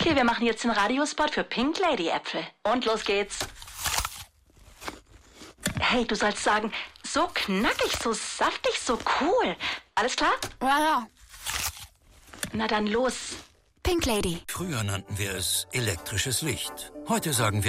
Okay, wir machen jetzt den Radiospot für Pink Lady Äpfel. Und los geht's. Hey, du sollst sagen, so knackig, so saftig, so cool. Alles klar? Ja. Na dann los. Pink Lady. Früher nannten wir es elektrisches Licht. Heute sagen wir